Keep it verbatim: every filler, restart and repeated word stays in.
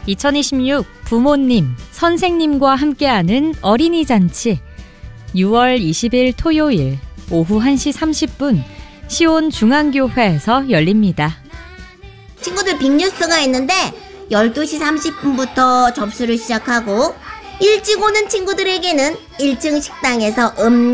이천이십육 부모님, 선생님과 함께하는 어린이 잔치. 유월 이십일 토요일 오후 한 시 삼십 분 시온 중앙교회에서 열립니다. 친구들 빅뉴스가 있는데 열두 시 삼십 분부터 접수를 시작하고 일찍 오는 친구들에게는 일 층 식당에서 음료